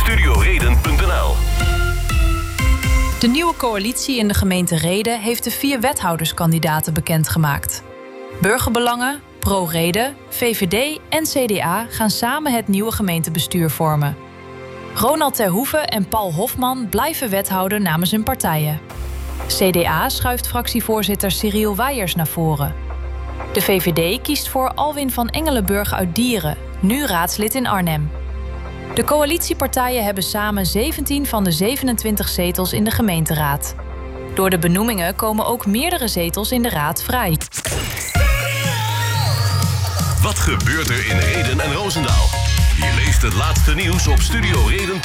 studioreden.nl. De nieuwe coalitie in de gemeente Rheden heeft de 4 wethouderskandidaten bekendgemaakt. Burgerbelangen, ProReden, VVD en CDA gaan samen het nieuwe gemeentebestuur vormen. Ronald Terhoeven en Paul Hofman blijven wethouder namens hun partijen. CDA schuift fractievoorzitter Cyril Weijers naar voren. De VVD kiest voor Alwin van Engelenburg uit Dieren, nu raadslid in Arnhem. De coalitiepartijen hebben samen 17 van de 27 zetels in de gemeenteraad. Door de benoemingen komen ook meerdere zetels in de raad vrij. Wat gebeurt er in Rheden en Roosendaal? Je leest het laatste nieuws op studioreden.nl.